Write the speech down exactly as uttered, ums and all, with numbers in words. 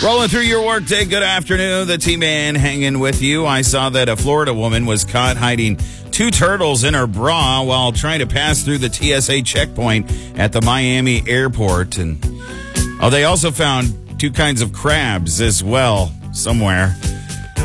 Rolling through your workday, good afternoon. The T-Man hanging with you. I saw that a Florida woman was caught hiding two turtles in her bra while trying to pass through the T S A checkpoint at the Miami airport. And oh, they also found two kinds of crabs as well somewhere.